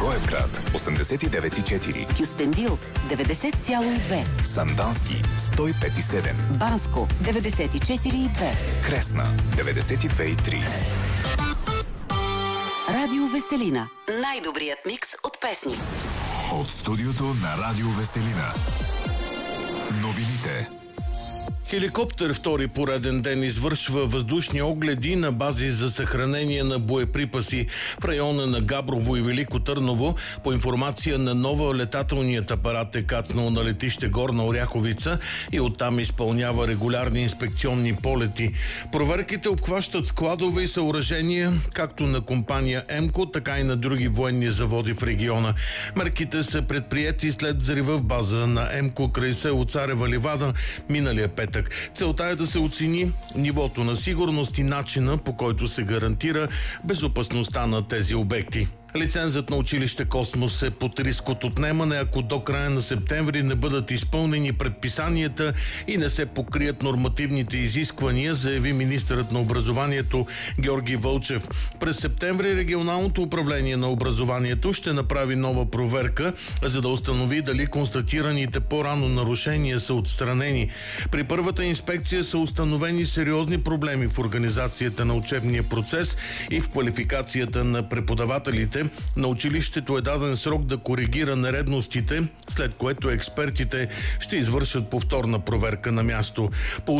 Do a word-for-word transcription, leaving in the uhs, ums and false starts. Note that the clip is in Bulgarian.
Благоевград осемдесет и девет и четири, Кюстендил деветдесет цяло и две, Сандански сто и пет и седем, Банско деветдесет и четири и две, Кресна деветдесет и две и три. Радио Веселина. Най-добрият микс от песни. От студиото на Радио Веселина. Новините. Хеликоптер втори пореден ден извършва въздушни огледи на бази за съхранение на боеприпаси в района на Габрово и Велико Търново. По информация на нова, летателният апарат е кацнал на летище Горна Оряховица и оттам изпълнява регулярни инспекционни полети. Проверките обхващат складове и съоръжения, както на компания ЕМКО, така и на други военни заводи в региона. Мерките са предприети след взрива в база на ЕМКО край село Царева ливада миналия петък. Целта е да се оцени нивото на сигурност и начина, по който се гарантира безопасността на тези обекти. Лицензът на училище Космос е под риск от отнемане, ако до края на септември не бъдат изпълнени предписанията и не се покрият нормативните изисквания, заяви министърът на образованието Георги Вълчев. През септември регионалното управление на образованието ще направи нова проверка, за да установи дали констатираните по-рано нарушения са отстранени. При първата инспекция са установени сериозни проблеми в организацията на учебния процес и в квалификацията на преподавателите. На училището е даден срок да коригира нередностите, след което експертите ще извършат повторна проверка на място. По